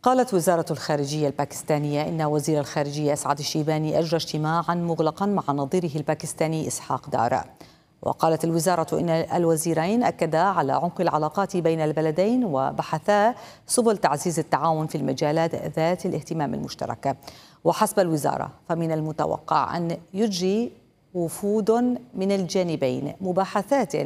قالت وزارة الخارجية الباكستانية إن وزير الخارجية أسعد الشيباني أجرى اجتماعا مغلقا مع نظيره الباكستاني إسحاق دار. وقالت الوزارة إن الوزيرين أكدا على عمق العلاقات بين البلدين وبحثا سبل تعزيز التعاون في المجالات ذات الاهتمام المشترك. وحسب الوزارة فمن المتوقع أن يجري وفود من الجانبين مباحثات